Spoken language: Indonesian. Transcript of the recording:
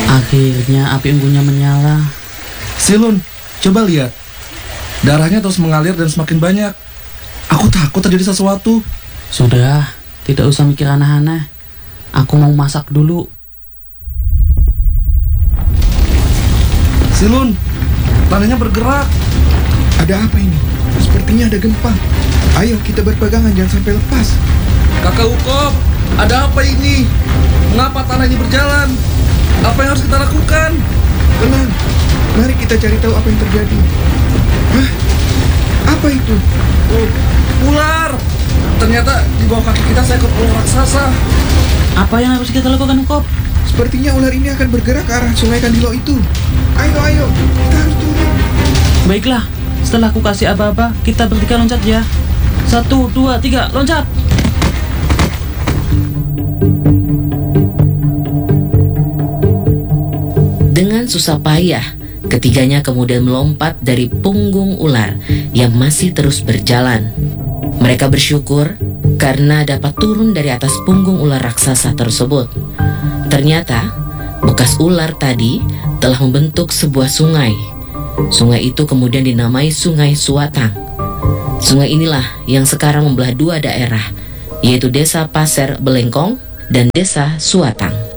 Akhirnya api unggunnya menyala. Silun, coba lihat. Darahnya terus mengalir dan semakin banyak. Aku takut terjadi sesuatu. Sudah, tidak usah mikir aneh-aneh. Aku mau masak dulu. Silun, tanahnya bergerak. Ada apa ini? Sepertinya ada gempa. Ayo kita berpegangan, jangan sampai lepas. Kakak Ukop, ada apa ini? Mengapa tanah ini berjalan? Apa yang harus kita lakukan? Tenang, mari kita cari tahu apa yang terjadi. Hah? Apa itu? Oh, ular! Ternyata di bawah kaki kita seekor ular raksasa. Apa yang harus kita lakukan, Ukop? Sepertinya ular ini akan bergerak ke arah sungai Kandilo itu. Ayo, kita harus turun. Baiklah, setelah aku kasih aba-aba, kita bertiga loncat ya. 1, 2, 3, loncat! Dengan susah payah, ketiganya kemudian melompat dari punggung ular yang masih terus berjalan. Mereka bersyukur karena dapat turun dari atas punggung ular raksasa tersebut. Ternyata, bekas ular tadi telah membentuk sebuah sungai. Sungai itu kemudian dinamai Sungai Suatang. Sungai inilah yang sekarang membelah dua daerah, yaitu Desa Pasir Belengkong dan Desa Suatang.